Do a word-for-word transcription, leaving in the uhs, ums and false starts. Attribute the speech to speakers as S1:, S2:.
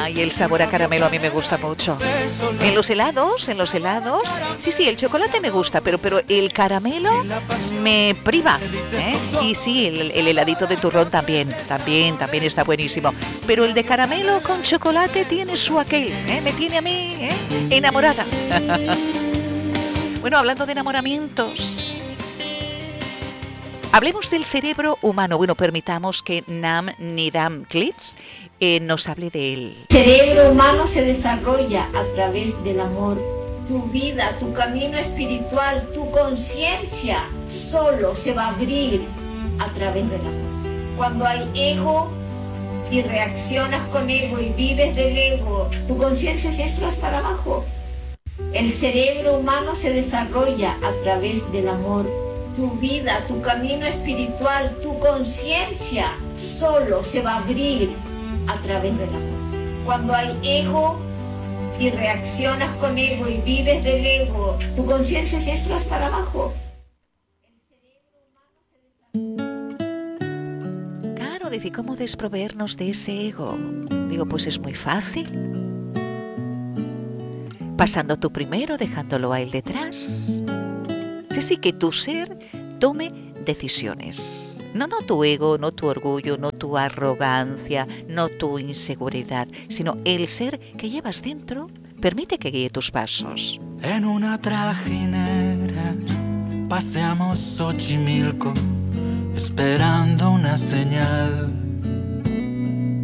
S1: Ay, el sabor a caramelo a mí me gusta mucho. En los helados, en los helados, sí, sí, el chocolate me gusta, pero, pero el caramelo me priva, ¿eh? Y sí, el, el heladito de turrón también, también, también está buenísimo. Pero el de caramelo con chocolate tiene su aquel, ¿eh? Me tiene a mí, ¿eh? Enamorada. Bueno, hablando de enamoramientos, hablemos del cerebro humano. Bueno, permitamos que Nam Nidham Clips eh, nos hable de él.
S2: El cerebro humano se desarrolla a través del amor. Tu vida, tu camino espiritual, tu conciencia solo se va a abrir a través del amor. Cuando hay ego y reaccionas con ego y vives del ego, tu conciencia siempre va a estar abajo. El cerebro humano se desarrolla a través del amor. Tu vida, tu camino espiritual, tu conciencia solo se va a abrir a través del amor. Cuando hay ego y reaccionas con ego y vives del ego, tu conciencia siempre va a estar abajo.
S1: Claro, dice, ¿cómo desproveernos de ese ego? Digo, pues es muy fácil. Pasando tú primero, dejándolo a él detrás. Sí, sí, que tu ser tome decisiones. No, no tu ego, no tu orgullo, no tu arrogancia, no tu inseguridad, sino el ser que llevas dentro. Permite que guíe tus pasos.
S3: En una trajinera paseamos Xochimilco, esperando una señal.